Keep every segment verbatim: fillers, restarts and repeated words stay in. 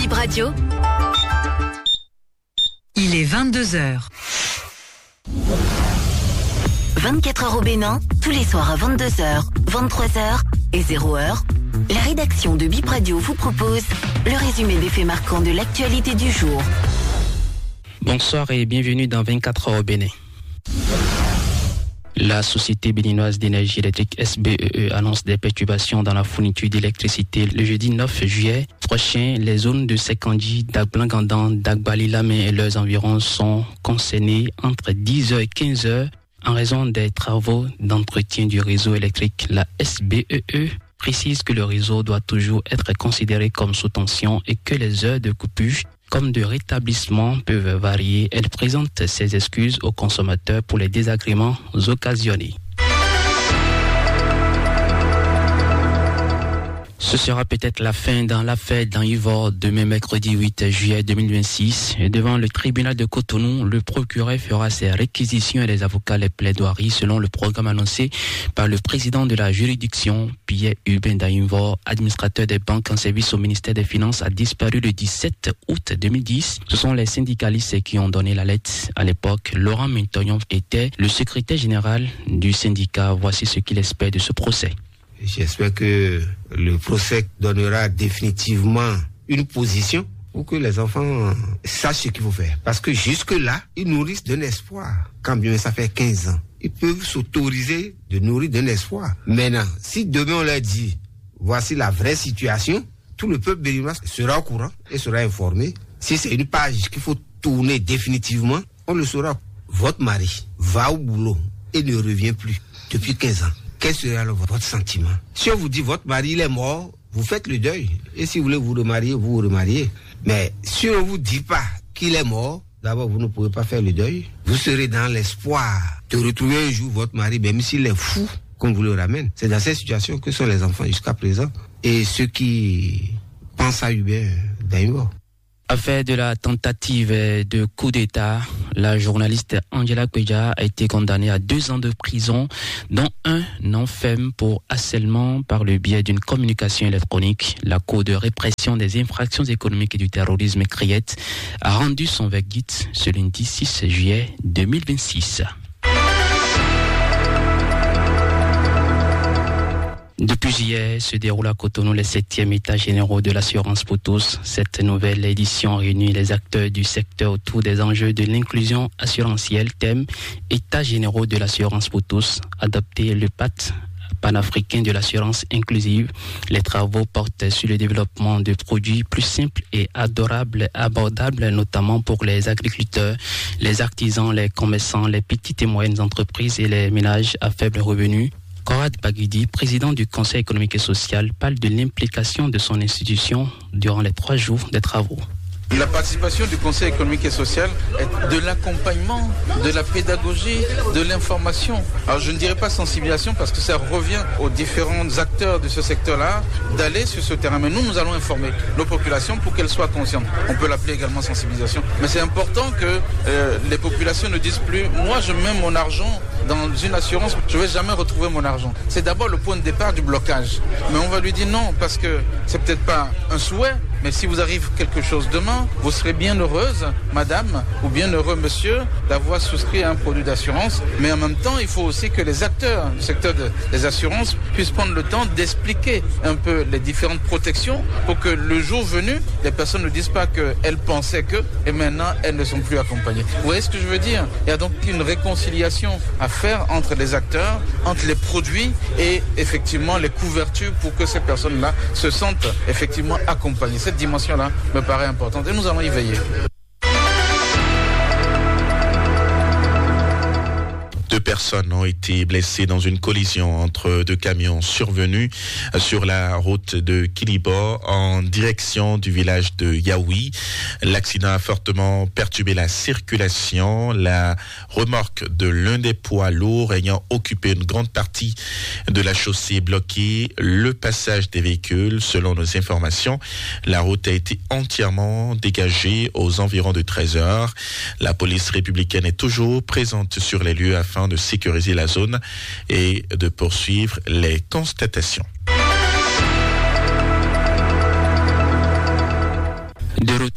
Bip Radio. Il est vingt-deux heures. vingt-quatre heures au Bénin, tous les soirs à vingt-deux heures, vingt-trois heures et zéro heure. La rédaction de Bip Radio vous propose le résumé des faits marquants de l'actualité du jour. Bonsoir et bienvenue dans vingt-quatre heures au Bénin. La Société béninoise d'énergie électrique S B E E annonce des perturbations dans la fourniture d'électricité le jeudi neuf juillet prochain. Les zones de Sekandji, Dagblangandan, Dagbali-Lamé et leurs environs sont concernées entre dix heures et quinze heures en raison des travaux d'entretien du réseau électrique. La S B E E précise que le réseau doit toujours être considéré comme sous tension et que les heures de coupure comme de rétablissement peuvent varier. Elle présente ses excuses aux consommateurs pour les désagréments occasionnés. Ce sera peut-être la fin dans l'affaire d'Anivor. Demain, mercredi huit juillet deux mille vingt-six, devant le tribunal de Cotonou, le procureur fera ses réquisitions et les avocats les plaidoiries selon le programme annoncé par le président de la juridiction, Pierre-Hubert d'Anivor, administrateur des banques en service au ministère des Finances, a disparu le dix-sept août deux mille dix. Ce sont les syndicalistes qui ont donné la lettre à l'époque. Laurent Mintognon était le secrétaire général du syndicat. Voici ce qu'il espère de ce procès. J'espère que le procès donnera définitivement une position pour que les enfants sachent ce qu'il faut faire. Parce que jusque-là, ils nourrissent d'un espoir. Quand bien ça fait quinze ans, ils peuvent s'autoriser de nourrir d'un espoir. Maintenant, si demain on leur dit, voici la vraie situation, tout le peuple béninois sera au courant et sera informé. Si c'est une page qu'il faut tourner définitivement, on le saura. Votre mari va au boulot et ne revient plus depuis quinze ans. Quel sera alors votre sentiment? Si on vous dit votre mari il est mort, vous faites le deuil. Et si vous voulez vous remarier, vous vous remariez. Mais si on ne vous dit pas qu'il est mort, d'abord vous ne pourrez pas faire le deuil. Vous serez dans l'espoir de retrouver un jour votre mari, même s'il est fou, qu'on vous le ramène. C'est dans cette situation que sont les enfants jusqu'à présent. Et ceux qui pensent à Hubert d'Anivor. Affaire de la tentative de coup d'État, la journaliste Angela Kweja a été condamnée à deux ans de prison, dont un an ferme pour harcèlement par le biais d'une communication électronique. La Cour de répression des infractions économiques et du terrorisme, C R I E T, a rendu son verdict ce lundi six juillet deux mille vingt-six. Depuis hier, se déroule à Cotonou les septièmes États généraux de l'assurance pour tous. Cette nouvelle édition réunit les acteurs du secteur autour des enjeux de l'inclusion assurantielle. Thème États généraux de l'assurance pour tous, adopté le pacte panafricain de l'assurance inclusive. Les travaux portent sur le développement de produits plus simples et adorables, abordables, notamment pour les agriculteurs, les artisans, les commerçants, les petites et moyennes entreprises et les ménages à faible revenu. Korad Bagudi, président du Conseil économique et social, parle de l'implication de son institution durant les trois jours des travaux. La participation du Conseil économique et social est de l'accompagnement, de la pédagogie, de l'information. Alors je ne dirais pas sensibilisation parce que ça revient aux différents acteurs de ce secteur-là d'aller sur ce terrain. Mais nous, nous allons informer nos populations pour qu'elles soient conscientes. On peut l'appeler également sensibilisation. Mais c'est important que euh, les populations ne disent plus « moi je mets mon argent dans une assurance, je ne vais jamais retrouver mon argent ». C'est d'abord le point de départ du blocage. Mais on va lui dire non parce que c'est peut-être pas un souhait, mais si vous arrive quelque chose demain, vous serez bien heureuse, madame, ou bien heureux, monsieur, d'avoir souscrit à un produit d'assurance. Mais en même temps, il faut aussi que les acteurs du secteur de, des assurances puissent prendre le temps d'expliquer un peu les différentes protections pour que le jour venu, les personnes ne disent pas qu'elles pensaient que, et maintenant, elles ne sont plus accompagnées. Vous voyez ce que je veux dire? Il y a donc une réconciliation à faire entre les acteurs, entre les produits et effectivement les couvertures pour que ces personnes-là se sentent effectivement accompagnées. Cette dimension-là me paraît importante et nous allons y veiller. Deux personnes ont été blessées dans une collision entre deux camions survenus sur la route de Kilibor en direction du village de Yaoui. L'accident a fortement perturbé la circulation. La remorque de l'un des poids lourds ayant occupé une grande partie de la chaussée bloquée le passage des véhicules. Selon nos informations, la route a été entièrement dégagée aux environs de treize heures. La police républicaine est toujours présente sur les lieux afin de sécuriser la zone et de poursuivre les constatations.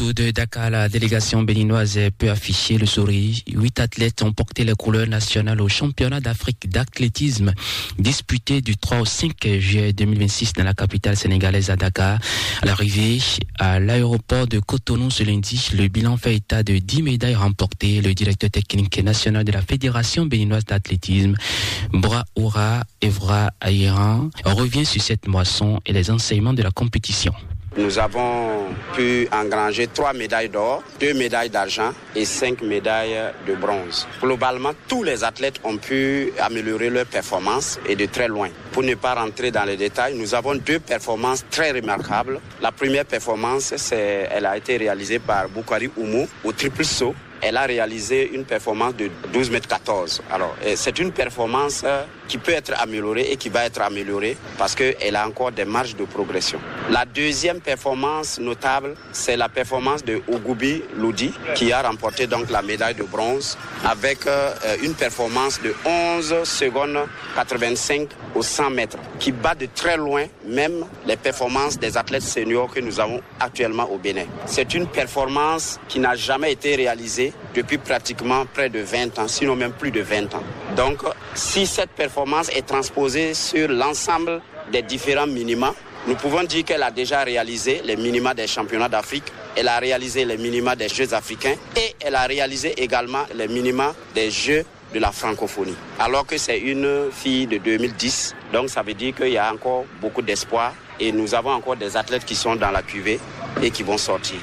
Autour de Dakar, la délégation béninoise peut afficher le sourire. Huit athlètes ont porté les couleurs nationales au championnat d'Afrique d'athlétisme disputé du trois au cinq juillet deux mille vingt-six dans la capitale sénégalaise à Dakar. À l'arrivée à l'aéroport de Cotonou ce lundi, le bilan fait état de dix médailles remportées. Le directeur technique national de la Fédération béninoise d'athlétisme, Braoura Evra Aïran, revient sur cette moisson et les enseignements de la compétition. Nous avons pu engranger trois médailles d'or, deux médailles d'argent et cinq médailles de bronze. Globalement, tous les athlètes ont pu améliorer leur performance et de très loin. Pour ne pas rentrer dans les détails, nous avons deux performances très remarquables. La première performance, c'est, elle a été réalisée par Boukari Oumou au triple saut. Elle a réalisé une performance de douze mètres quatorze. Alors, c'est une performance qui peut être améliorée et qui va être améliorée parce qu'elle a encore des marges de progression. La deuxième performance notable, c'est la performance de Ogoubi Loudi qui a remporté donc la médaille de bronze avec euh, une performance de onze secondes quatre-vingt-cinq au cent mètres qui bat de très loin même les performances des athlètes seniors que nous avons actuellement au Bénin. C'est une performance qui n'a jamais été réalisée depuis pratiquement près de vingt ans, sinon même plus de vingt ans. Donc, si cette performance est transposée sur l'ensemble des différents minima, nous pouvons dire qu'elle a déjà réalisé les minima des championnats d'Afrique, elle a réalisé les minima des Jeux africains et elle a réalisé également les minima des Jeux de la francophonie. Alors que c'est une fille de deux mille dix, donc ça veut dire qu'il y a encore beaucoup d'espoir et nous avons encore des athlètes qui sont dans la cuvée et qui vont sortir.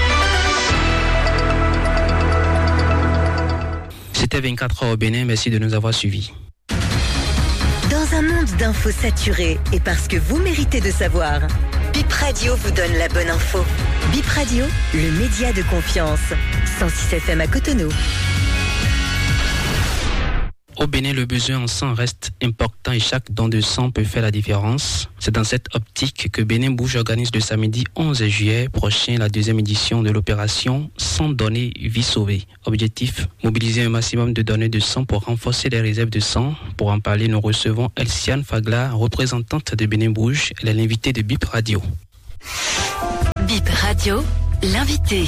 C'était vingt-quatre heures au Bénin, merci de nous avoir suivis. Dans un monde d'infos saturées et parce que vous méritez de savoir, Bip Radio vous donne la bonne info. Bip Radio, le média de confiance. cent six F M à Cotonou. Au Bénin, le besoin en sang reste important et chaque don de sang peut faire la différence. C'est dans cette optique que Bénin Bouge organise le samedi onze juillet prochain la deuxième édition de l'opération Sang donné, vie sauvée. Objectif, mobiliser un maximum de donneurs de sang pour renforcer les réserves de sang. Pour en parler, nous recevons Elsiane Fagla, représentante de Bénin Bouge. Elle est l'invitée de Bip Radio. Bip Radio, l'invité.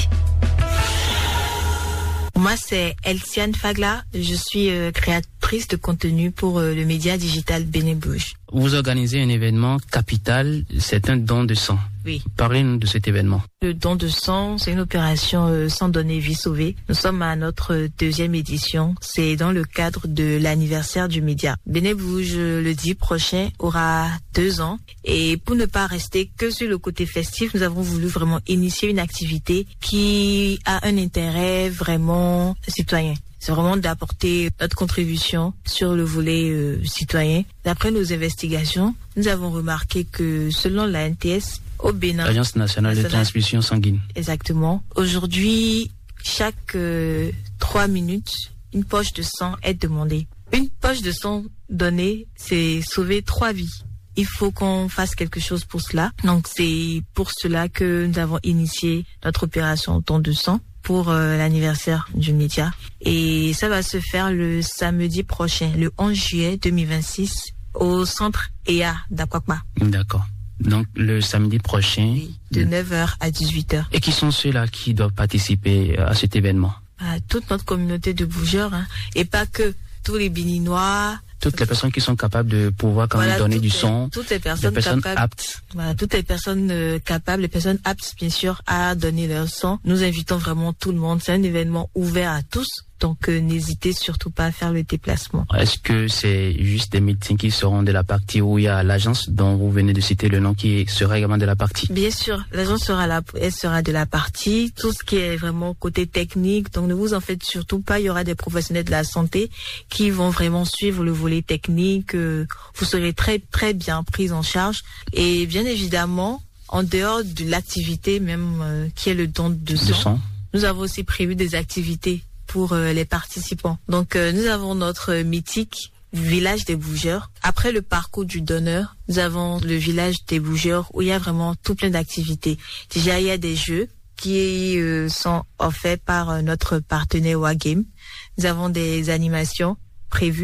Moi, c'est Elsiane Fagla. Je suis euh, créatrice de contenu pour euh, le média digital Bénin Bouge. Vous organisez un événement capital, c'est un don de sang. Oui. Parlez-nous de cet événement. Le don de sang, c'est une opération euh, sang donné, vie sauvée. Nous sommes à notre deuxième édition. C'est dans le cadre de l'anniversaire du média. Bénin Bouge, le dix prochain, aura deux ans. Et pour ne pas rester que sur le côté festif, nous avons voulu vraiment initier une activité qui a un intérêt vraiment citoyen. C'est vraiment d'apporter notre contribution sur le volet euh, citoyen. D'après nos investigations, nous avons remarqué que selon la N T S, au Bénin, l'Agence nationale de transfusion sanguine. Exactement. Aujourd'hui, chaque euh, trois minutes, une poche de sang est demandée. Une poche de sang donnée, c'est sauver trois vies. Il faut qu'on fasse quelque chose pour cela. Donc c'est pour cela que nous avons initié notre opération don de sang pour euh, l'anniversaire du média. Et ça va se faire le samedi prochain, le onze juillet deux mille vingt-six, au centre E A d'Akwakma. D'accord. Donc le samedi prochain. Oui, de neuf heures à dix-huit heures. Et qui sont ceux-là qui doivent participer à cet événement? À toute notre communauté de bougeurs, hein, et pas que tous les Béninois. Toutes les personnes qui sont capables de pouvoir quand voilà, même donner du les, sang. Toutes les personnes, personnes capables, aptes. Voilà, toutes les personnes euh, capables, les personnes aptes, bien sûr, à donner leur sang. Nous invitons vraiment tout le monde. C'est un événement ouvert à tous. Donc, euh, n'hésitez surtout pas à faire le déplacement. Est-ce que c'est juste des médecins qui seront de la partie où il y a l'agence dont vous venez de citer le nom qui sera également de la partie? Bien sûr, l'agence sera là, elle sera de la partie. Tout ce qui est vraiment côté technique. Donc, ne vous en faites surtout pas. Il y aura des professionnels de la santé qui vont vraiment suivre le volet technique. Euh, vous serez très, très bien pris en charge. Et bien évidemment, en dehors de l'activité même euh, qui est le don de sang, sang, nous avons aussi prévu des activités pour euh, les participants. Donc euh, nous avons notre euh, mythique village des bougeurs. Après le parcours du donneur, nous avons le village des bougeurs où il y a vraiment tout plein d'activités. Déjà, il y a des jeux qui euh, sont offerts par euh, notre partenaire Wagame. Nous avons des animations prévues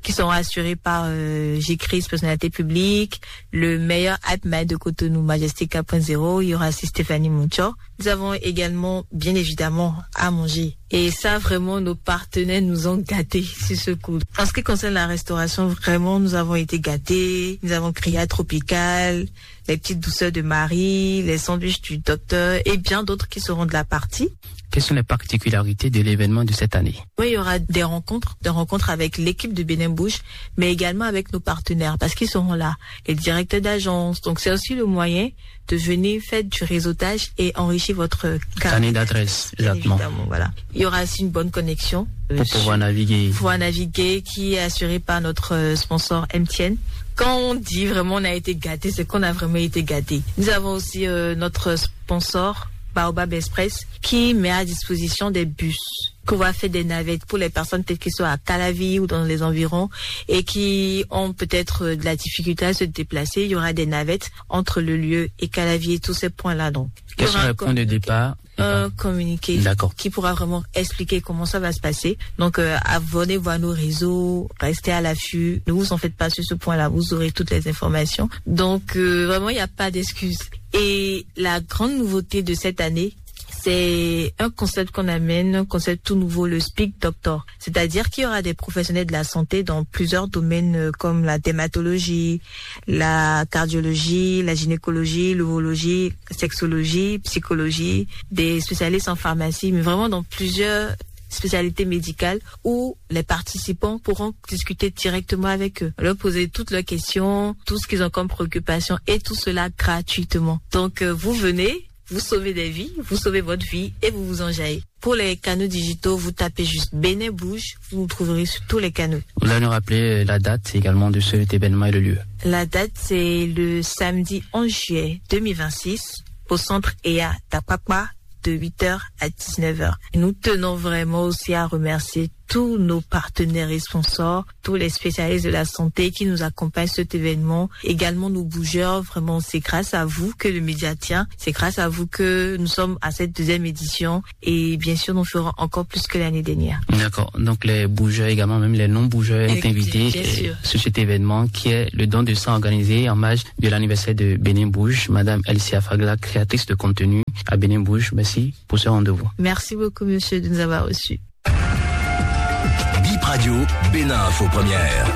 qui seront assurés par euh, J-Cris, personnalité publique, le meilleur hype man de Cotonou, Majestic quatre point zéro. Il y aura aussi Stéphanie Muncho. Nous avons également, bien évidemment, à manger. Et ça, vraiment, nos partenaires nous ont gâtés sur ce coup. En ce qui concerne la restauration, vraiment, nous avons été gâtés. Nous avons Cria Tropical, les petites douceurs de Marie, les sandwichs du docteur et bien d'autres qui seront de la partie. Quelles sont les particularités de l'événement de cette année? Oui, il y aura des rencontres, des rencontres avec l'équipe de Bénin Bouche, mais également avec nos partenaires, parce qu'ils seront là, les directeurs d'agence. Donc, c'est aussi le moyen de venir faire du réseautage et enrichir votre carnet d'adresse. Exactement. Voilà. Il y aura aussi une bonne connexion. Pour euh, pouvoir naviguer. Pour pouvoir naviguer, qui est assurée par notre sponsor M T N. Quand on dit vraiment on a été gâté, c'est qu'on a vraiment été gâté. Nous avons aussi euh, notre sponsor, Baobab Express, qui met à disposition des bus, qu'on va faire des navettes pour les personnes peut-être qui sont à Calavi ou dans les environs et qui ont peut-être de la difficulté à se déplacer. Il y aura des navettes entre le lieu et Calavi et tous ces points-là. Donc, quel sera le point de départ? Un communiqué qui pourra vraiment expliquer comment ça va se passer. Donc, euh, abonnez-vous à nos réseaux, restez à l'affût. Ne vous en faites pas sur ce point-là, vous aurez toutes les informations. Donc, euh, vraiment, il n'y a pas d'excuses. Et la grande nouveauté de cette année, c'est un concept qu'on amène, un concept tout nouveau, le Speak Doctor. C'est-à-dire qu'il y aura des professionnels de la santé dans plusieurs domaines comme la dermatologie, la cardiologie, la gynécologie, l'urologie, sexologie, psychologie, des spécialistes en pharmacie, mais vraiment dans plusieurs spécialités médicales où les participants pourront discuter directement avec eux, leur poser toutes leurs questions, tout ce qu'ils ont comme préoccupation et tout cela gratuitement. Donc euh, vous venez, vous sauvez des vies, vous sauvez votre vie et vous vous enjaillez. Pour les canaux digitaux, vous tapez juste Bénin Bouche, vous nous trouverez sur tous les canaux. Vous allez nous rappeler la date également de cet événement et le lieu. La date, c'est le samedi onze juillet deux mille vingt-six au centre E A d'Apapa de huit heures à dix-neuf heures. Et nous tenons vraiment aussi à remercier tous nos partenaires et sponsors, tous les spécialistes de la santé qui nous accompagnent cet événement, également nos bougeurs. Vraiment, c'est grâce à vous que le média tient, c'est grâce à vous que nous sommes à cette deuxième édition et bien sûr, nous ferons encore plus que l'année dernière. D'accord. Donc les bougeurs également, même les non-bougeurs sont invités sur cet événement qui est le don de sang organisé en marge de l'anniversaire de Bénin Bouche. Madame Elsia Fagla, créatrice de contenu à Bénin Bouche, merci pour ce rendez-vous. Merci beaucoup, monsieur, de nous avoir reçus. Bip Radio, Bénin Info Première.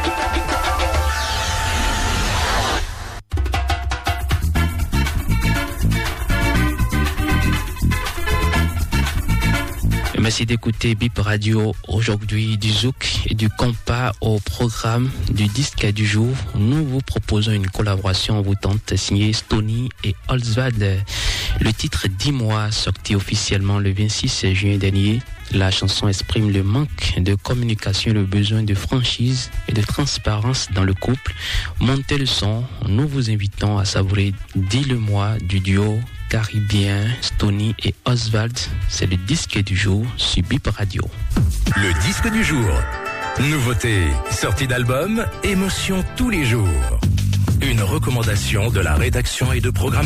Merci d'écouter Bip Radio aujourd'hui, du zouk et du compas au programme du disque du jour. Nous vous proposons une collaboration envoûtante signée Stony et Oswald. Le titre Dis-moi, sorti officiellement le vingt-six juin dernier. La chanson exprime le manque de communication et le besoin de franchise et de transparence dans le couple. Montez le son, nous vous invitons à savourer Dis-le-moi du duo caribien Stony et Oswald. C'est le disque du jour sur Bip Radio. Le disque du jour. Nouveauté, sortie d'album, émotion tous les jours. Une recommandation de la rédaction et de programmation.